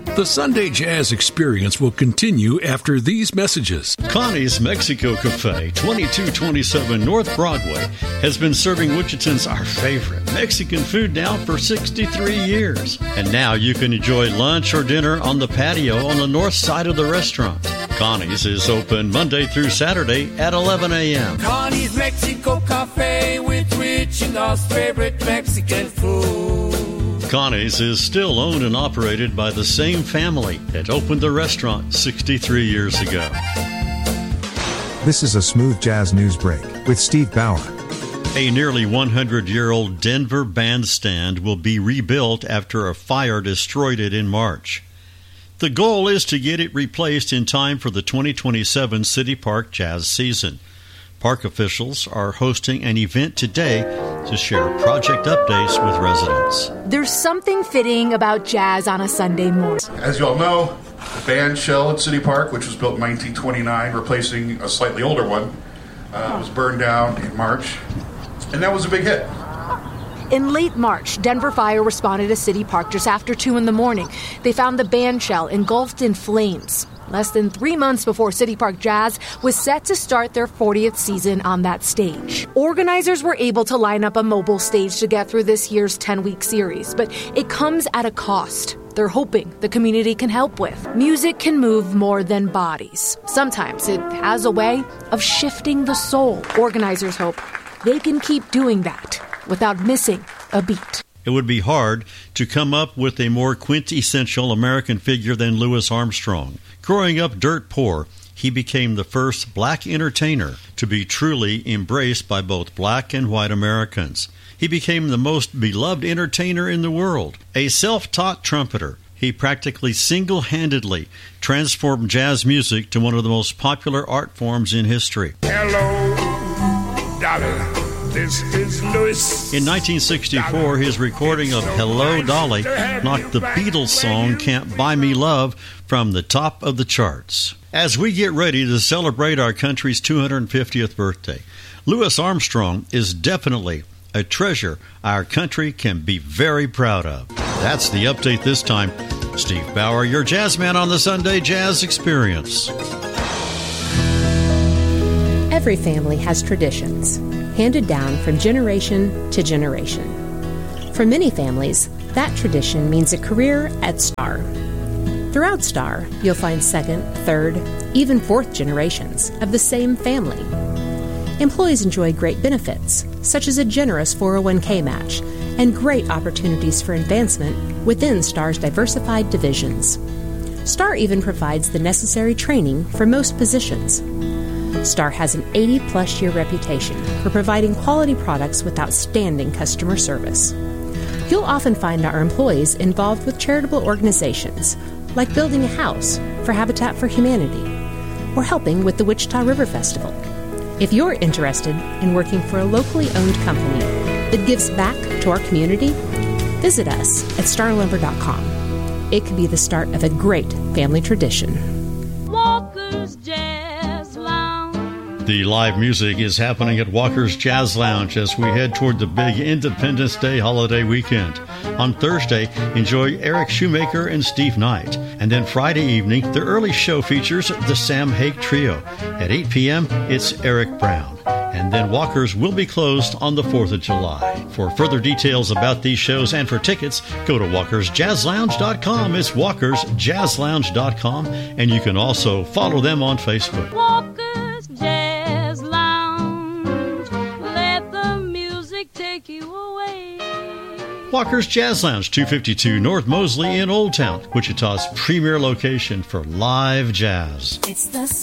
The Sunday Jazz Experience will continue after these messages. Connie's Mexico Cafe, 2227 North Broadway, has been serving Wichitans our favorite Mexican food now for 63 years. And now you can enjoy lunch or dinner on the patio on the north side of the restaurant. Connie's is open Monday through Saturday at 11 a.m. Connie's Mexico Cafe with Wichita's favorite Mexican food. Connie's is still owned and operated by the same family that opened the restaurant 63 years ago. This is a Smooth Jazz News Break with Steve Bauer. A nearly 100-year-old Denver bandstand will be rebuilt after a fire destroyed it in March. The goal is to get it replaced in time for the 2027 City Park Jazz season. Park officials are hosting an event today to share project updates with residents. There's something fitting about jazz on a Sunday morning. As you all know, the band shell at City Park, which was built in 1929, replacing a slightly older one, was burned down in March, and that was a big hit. In late March, Denver Fire responded to City Park just after 2 in the morning. They found the band shell engulfed in flames. Less than 3 months before City Park Jazz was set to start their 40th season on that stage. Organizers were able to line up a mobile stage to get through this year's 10-week series, but it comes at a cost. They're hoping the community can help with. Music can move more than bodies. Sometimes it has a way of shifting the soul. Organizers hope they can keep doing that without missing a beat. It would be hard to come up with a more quintessential American figure than Louis Armstrong. Growing up dirt poor, he became the first black entertainer to be truly embraced by both black and white Americans. He became the most beloved entertainer in the world. A self-taught trumpeter, he practically single-handedly transformed jazz music to one of the most popular art forms in history. Hello, darling. This is Louis. In 1964, his recording of Hello, Dolly knocked the Beatles song Can't Buy Me Love from the top of the charts. As we get ready to celebrate our country's 250th birthday, Louis Armstrong is definitely a treasure our country can be very proud of. That's the update this time. Steve Bauer, your jazz man on the Sunday Jazz Experience. Every family has traditions, handed down from generation to generation. For many families, that tradition means a career at Star. Throughout Star, you'll find second, third, even fourth generations of the same family. Employees enjoy great benefits, such as a generous 401k match and great opportunities for advancement within Star's diversified divisions. Star even provides the necessary training for most positions. Star has an 80-plus year reputation for providing quality products with outstanding customer service. You'll often find our employees involved with charitable organizations, like building a house for Habitat for Humanity, or helping with the Wichita River Festival. If you're interested in working for a locally owned company that gives back to our community, visit us at starlumber.com. It could be the start of a great family tradition. Walker's Jazz Lounge. The live music is happening at Walker's Jazz Lounge as we head toward the big Independence Day holiday weekend. On Thursday, enjoy Eric Shoemaker and Steve Knight. And then Friday evening, the early show features the Sam Hake Trio. At 8 p.m., it's Eric Brown. And then Walker's will be closed on the 4th of July. For further details about these shows and for tickets, go to walkersjazzlounge.com. It's walkersjazzlounge.com. And you can also follow them on Facebook. Walker's Jazz Lounge. Let the music take you away. Walker's Jazz Lounge, 252 North Mosley in Old Town, Wichita's premier location for live jazz. It's the